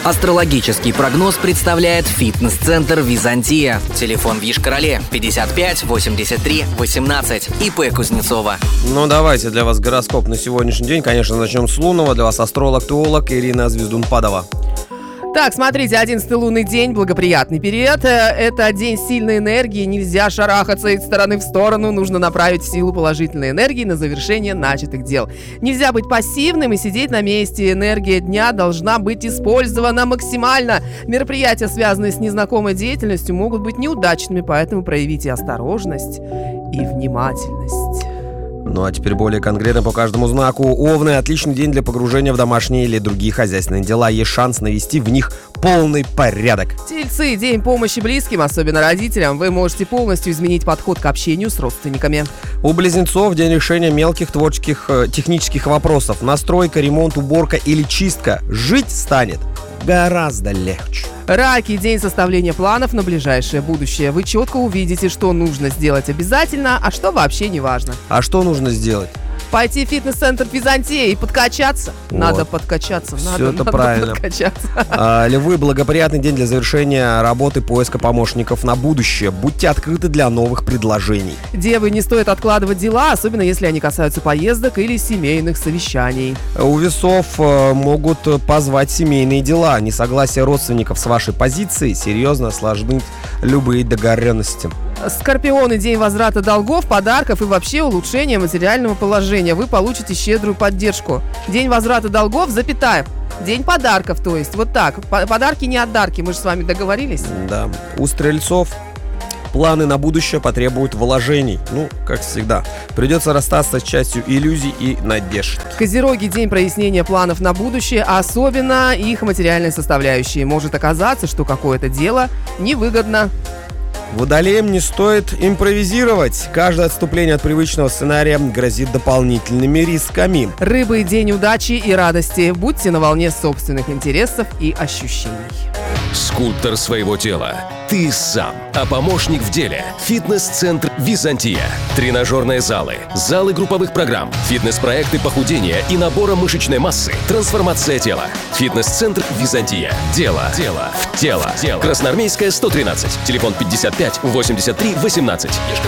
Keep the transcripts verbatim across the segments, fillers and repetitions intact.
Астрологический прогноз представляет фитнес-центр «Византия». Телефон в Йошкар-Оле пятьдесят пять восемьдесят три восемнадцать. ИП Кузнецова. Ну, давайте для вас гороскоп на сегодняшний день. Конечно, начнем с лунного. Для вас астролог-теолог Ирина Звездун-Падова. Так, смотрите, одиннадцатый лунный день, благоприятный период. Это день сильной энергии, нельзя шарахаться из стороны в сторону, нужно направить силу положительной энергии на завершение начатых дел. Нельзя быть пассивным и сидеть на месте, энергия дня должна быть использована максимально. Мероприятия, связанные с незнакомой деятельностью, могут быть неудачными, поэтому проявите осторожность и внимательность. Ну а теперь более конкретно по каждому знаку. Овны – отличный день для погружения в домашние или другие хозяйственные дела. Есть шанс навести в них полный порядок. Тельцы – день помощи близким, особенно родителям. Вы можете полностью изменить подход к общению с родственниками. У близнецов – день решения мелких творческих э, технических вопросов. Настройка, ремонт, уборка или чистка. Жить станет гораздо легче. Раки – день составления планов на ближайшее будущее. Вы четко увидите, что нужно сделать обязательно, а что вообще не важно. А что нужно сделать? Пойти в фитнес-центр Византия и подкачаться. Вот. Надо подкачаться. Все надо, это надо правильно. Подкачаться. А, львы – благоприятный день для завершения работы поиска помощников на будущее. Будьте открыты для новых предложений. Девы, не стоит откладывать дела, особенно если они касаются поездок или семейных совещаний. У весов э, могут позвать семейные дела. Несогласие родственников с вашей позицией серьезно осложнит любые договоренности. Скорпионы – день возврата долгов, подарков и вообще улучшения материального положения. Вы получите щедрую поддержку. День возврата долгов, запятая. День подарков, то есть. Вот так. Подарки не отдарки, мы же с вами договорились. Да. У стрельцов планы на будущее потребуют вложений. Ну, как всегда. Придется расстаться с частью иллюзий и надежд. Козероги – день прояснения планов на будущее, а особенно их материальной составляющей. Может оказаться, что какое-то дело невыгодно. Водолеям не стоит импровизировать. Каждое отступление от привычного сценария грозит дополнительными рисками. Рыбы – день удачи и радости. Будьте на волне собственных интересов и ощущений. Скульптор своего тела ты сам, а помощник в деле – фитнес-центр «Византия». Тренажерные залы, залы групповых программ, фитнес-проекты похудения и набора мышечной массы, трансформация тела. Фитнес-центр «Византия». Дело, дело, в тело. тело. Красноармейская, сто тринадцать. Телефон пятьдесят пять восемьдесят три восемнадцать.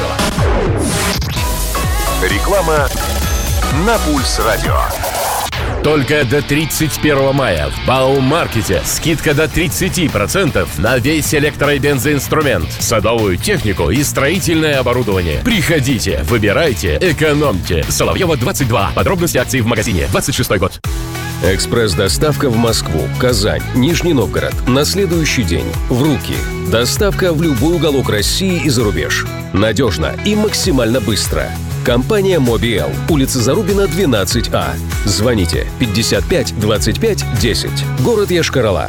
Йошкар-Ола. Реклама на Пульс Радио. Только до тридцать первого мая в Баумаркете скидка до тридцать процентов на весь электро- и бензоинструмент, садовую технику и строительное оборудование. Приходите, выбирайте, экономьте. Соловьева, двадцать два. Подробности акции в магазине. двадцать шестой год. Экспресс-доставка в Москву, Казань, Нижний Новгород. На следующий день. В руки. Доставка в любой уголок России и за рубеж. Надежно и максимально быстро. Компания Мобиэл. Улица Зарубина, двенадцать А. Звоните пятьдесят пять двадцать пять десять. Город Йошкар-Ола.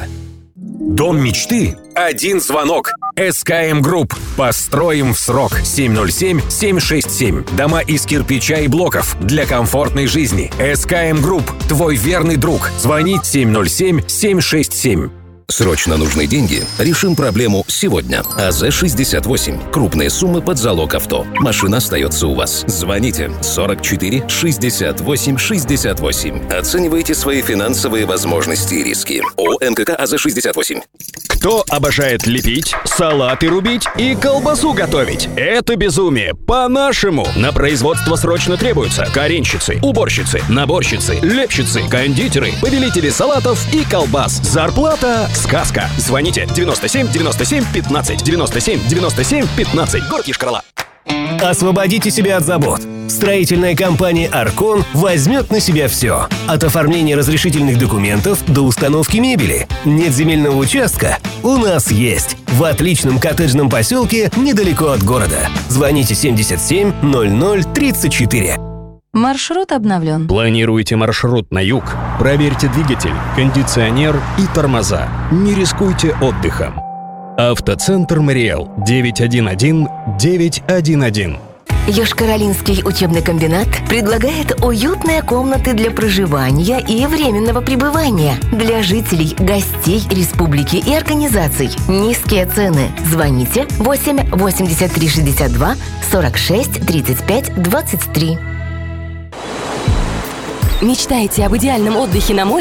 Дом мечты? Один звонок. эс ка эм Group. Построим в срок. семь ноль семь семь шесть семь. Дома из кирпича и блоков для комфортной жизни. эс ка эм Group. Твой верный друг. Звони семь ноль семь семь шесть семь. Срочно нужны деньги? Решим проблему сегодня. а зэ шестьдесят восемь. Крупные суммы под залог авто. Машина остается у вас. Звоните сорок четыре шестьдесят восемь шестьдесят восемь. Оценивайте свои финансовые возможности и риски. ООО эн ка ка а зэ шестьдесят восемь. Кто обожает лепить, салаты рубить и колбасу готовить? Это безумие. По-нашему. На производство срочно требуются каренщицы, уборщицы, наборщицы, лепщицы, кондитеры, повелители салатов и колбас. Зарплата – сказка. Звоните девяносто семь девяносто семь пятнадцать. девяносто семь девяносто семь пятнадцать. Город Йошкар-Ола. Освободите себя от забот. Строительная компания «Аркон» возьмет на себя все. От оформления разрешительных документов до установки мебели. Нет земельного участка? У нас есть. В отличном коттеджном поселке недалеко от города. Звоните семьдесят семь ноль ноль тридцать четыре. Маршрут обновлен. Планируете маршрут на юг? Проверьте двигатель, кондиционер и тормоза. Не рискуйте отдыхом. Автоцентр «Мариэл». девять один один девять один один. Йошкар-Олинский учебный комбинат предлагает уютные комнаты для проживания и временного пребывания для жителей, гостей республики и организаций. Низкие цены. Звоните восемь восемьдесят три шестьдесят два сорок шесть тридцать пять двадцать три. Мечтаете об идеальном отдыхе на море?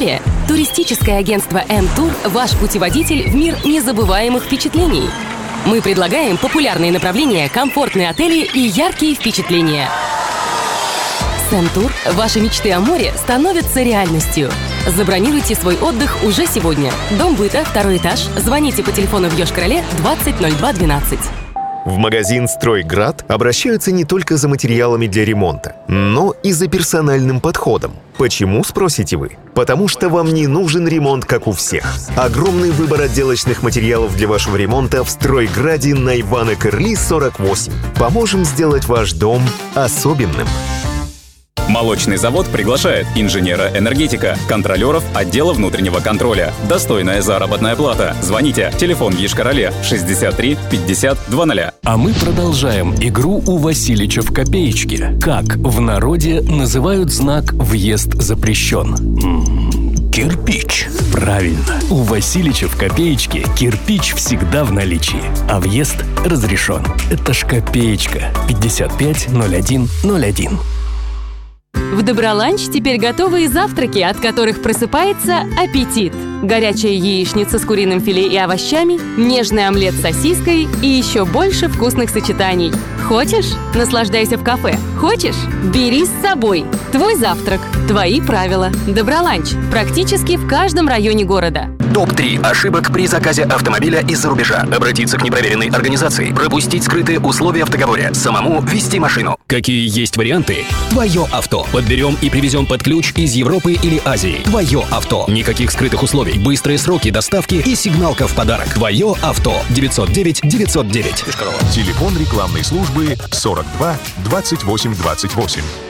Туристическое агентство M-Tour – ваш путеводитель в мир незабываемых впечатлений. Мы предлагаем популярные направления, комфортные отели и яркие впечатления. С M-Tour ваши мечты о море становятся реальностью. Забронируйте свой отдых уже сегодня. Дом быта, второй этаж. Звоните по телефону в Йошкар-Оле двадцать ноль два двенадцать. В магазин «Стройград» обращаются не только за материалами для ремонта, но и за персональным подходом. Почему, спросите вы? Потому что вам не нужен ремонт, как у всех. Огромный выбор отделочных материалов для вашего ремонта в «Стройграде» на Ивана Кырли, сорок восемь. Поможем сделать ваш дом особенным. Молочный завод приглашает инженера-энергетика, контролеров отдела внутреннего контроля. Достойная заработная плата. Звоните. Телефон в Йошкар-Оле шестьдесят три пятьдесят двадцать. А мы продолжаем игру у Василича в копеечке. Как в народе называют знак «Въезд запрещен»? М-м, кирпич. Правильно. У Василича в копеечке кирпич всегда в наличии, а въезд разрешен. Это ж копеечка. пятьдесят пять ноль один ноль один. В Доброланч теперь готовые завтраки, от которых просыпается аппетит. Горячая яичница с куриным филе и овощами, нежный омлет с сосиской и еще больше вкусных сочетаний. Хочешь? Наслаждайся в кафе. Хочешь? Бери с собой. Твой завтрак. Твои правила. Доброланч. Практически в каждом районе города. топ три ошибок при заказе автомобиля из-за рубежа. Обратиться к непроверенной организации. Пропустить скрытые условия в договоре. Самому вести машину. Какие есть варианты? Твое авто. Подберем и привезем под ключ из Европы или Азии. Твое авто. Никаких скрытых условий. Быстрые сроки доставки и сигналка в подарок. Твое авто. девятьсот девять девятьсот девять. Телефон рекламной службы сорок два двадцать восемь двадцать восемь.